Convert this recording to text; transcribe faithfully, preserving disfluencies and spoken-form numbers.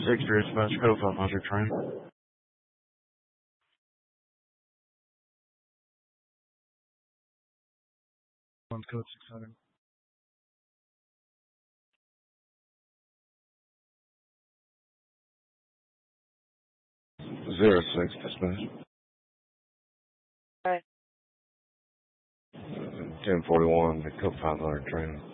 six three dispatch, code five hundred train. One code six hundred. Zero six dispatch. Alright. ten forty-one, code five hundred train.